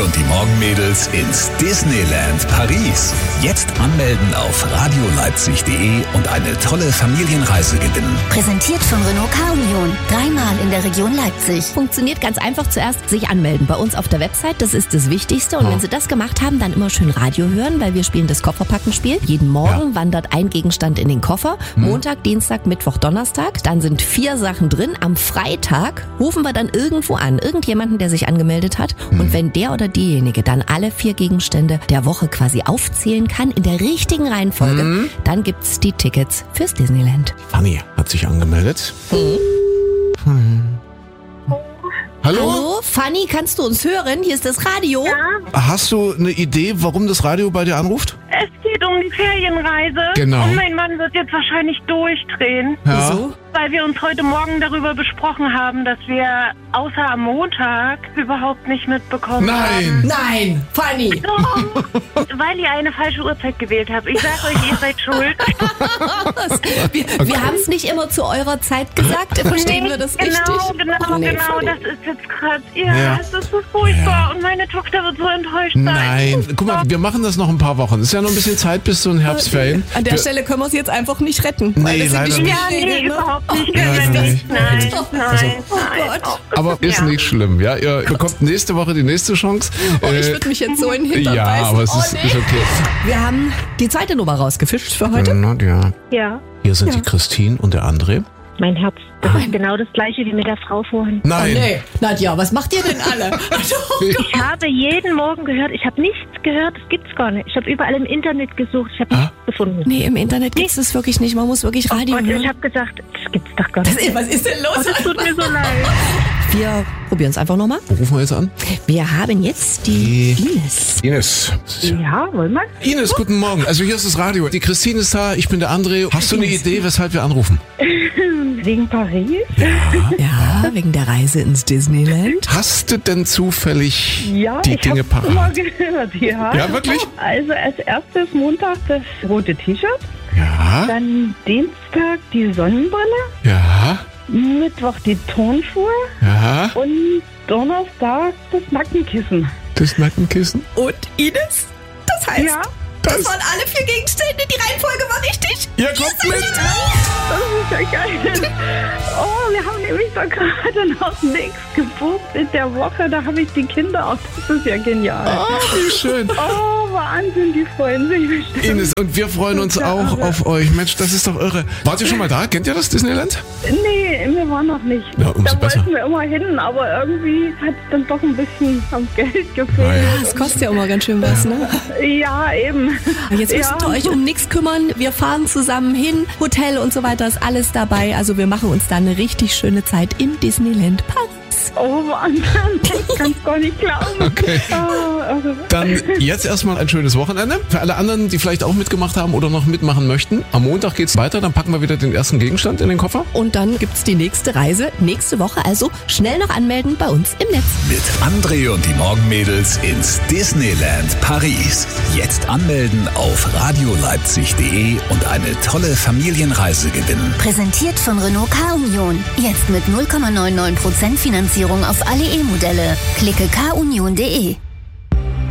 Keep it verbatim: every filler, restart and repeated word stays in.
und die Morgenmädels ins Disneyland Paris. Jetzt anmelden auf radioleipzig punkt de und eine tolle Familienreise gewinnen. Präsentiert von Renault K-Union. Dreimal in der Region Leipzig. Funktioniert ganz einfach. Zuerst sich anmelden bei uns auf der Website. Das ist das Wichtigste. Und Ja. wenn Sie das gemacht haben, dann immer schön Radio hören, weil wir spielen das Kofferpackenspiel. Jeden Morgen Ja. wandert ein Gegenstand in den Koffer. Montag, Dienstag, Mittwoch, Donnerstag. Dann sind vier Sachen drin. Am Freitag rufen wir dann irgendwo an. Irgendjemanden, der sich angemeldet hat. Und wenn der oder diejenige dann alle vier Gegenstände der Woche quasi aufzählen kann, in der richtigen Reihenfolge, Mhm. dann gibt's die Tickets fürs Disneyland. Fanny hat sich angemeldet. Hm. Hallo? Hallo, Fanny, kannst du uns hören? Hier ist das Radio. Hast du eine Idee, warum das Radio bei dir anruft? Es geht um die Ferienreise. Genau. Und mein Mann wird jetzt wahrscheinlich durchdrehen, Ja. Wieso? weil wir uns heute Morgen darüber besprochen haben, dass wir außer am Montag überhaupt nicht mitbekommen haben. Nein! Nein, Fanny. Doch, weil ihr eine falsche Uhrzeit gewählt habt. Ich sag euch, ihr seid schuld. Wir, wir haben es nicht immer zu eurer Zeit gesagt. Verstehen wir das genau, richtig? Genau, Ach, nee, genau. Fanny. Das ist jetzt gerade. Ja, Ja. es ist so furchtbar. Ja. Und meine Tochter wird so enttäuscht sein. Nein. Guck mal, wir machen das noch ein paar Wochen. Es ist ja noch ein bisschen Zeit bis zu den Herbstferien. An der Wir- Stelle können wir es jetzt einfach nicht retten. Nee, weil das sind die leider nicht. Ja, nee, Spielregeln, ne? überhaupt nicht. Ja, Können wir nein. nicht. Nein, Oh nein, Gott. nein. Aber ist Ja. nicht schlimm, ja? Ihr bekommt nächste Woche die nächste Chance. Oh, ich Äh, würde mich jetzt so in den Hintern ja, beißen. aber es oh, ist, nee. ist okay. Wir haben die zweite Nummer rausgefischt für heute. Nadja. Ja, Hier sind die Christine und der André. mein Herz. Das ist genau das gleiche wie mit der Frau vorhin. Nein. Oh, nee. Nadja, was macht ihr denn alle? Ich habe jeden Morgen gehört, ich habe nichts gehört, das gibt's gar nicht. Ich habe überall im Internet gesucht, ich habe Ah? nichts gefunden. Nee, im Internet gibt es das wirklich nicht. Man muss wirklich Radio Und ich hören. habe gesagt, das gibt's doch gar Das nicht. ist, was ist denn los? Das tut mir so leid. Wir probieren es einfach nochmal. Wo rufen wir jetzt an? Wir haben jetzt die Ines. Ines. Ja, wollen wir? Ines, guten Morgen. Also hier ist das Radio. Die Christine ist da, ich bin der André. Hast du eine Idee, weshalb wir anrufen? Wegen Paris? Ja, wegen der Reise ins Disneyland. Hast du denn zufällig Ja, die ich Dinge habe immer parat? gehört, ja. Ja, wirklich? Also als erstes Montag das rote T-Shirt, Ja, dann Dienstag die Sonnenbrille, ja, Mittwoch die Turnschuhe ja. und Donnerstag das Nackenkissen. Das Nackenkissen? Und Ines? Das heißt, Ja, das waren alle vier Gegenstände. Die Reihenfolge war richtig. Ihr kommt mit! das ist ja geil. Oh, wir haben nämlich da gerade noch nichts gebucht in der Woche. Da habe ich die Kinder auch. Das ist ja genial. Oh, wie schön. Oh, Wahnsinn, die freuen sich bestimmt. Ines, und wir freuen uns Ja, auch aber- auf euch. Mensch, das ist doch irre. Wart ihr schon mal da? Kennt ihr das Disneyland? Nee, wir waren noch nicht. Ja, umso da besser. wollten wir immer hin, aber irgendwie hat es dann doch ein bisschen am Geld gefehlt. Naja. Das kostet ja immer ganz schön was, ne? Ja, eben. Jetzt müsst Ja. ihr euch um nichts kümmern. Wir fahren zusammen hin. Hotel und so weiter ist alles dabei. Also wir machen uns da eine richtig schöne Zeit im Disneyland Paris. Oh, Wahnsinn. Ich kann es gar nicht glauben. Okay. Oh, also, Dann jetzt erstmal ein schönes Wochenende. Für alle anderen, die vielleicht auch mitgemacht haben oder noch mitmachen möchten. Am Montag geht's weiter, dann packen wir wieder den ersten Gegenstand in den Koffer. Und dann gibt's die nächste Reise nächste Woche. Also schnell noch anmelden bei uns im Netz. Mit André und die Morgenmädels ins Disneyland Paris. Jetzt anmelden auf radioleipzig punkt de und eine tolle Familienreise gewinnen. Präsentiert von Renault K-Union. Jetzt mit null Komma neunundneunzig Prozent Finanzierung auf alle E-Modelle. Klicke k union punkt de.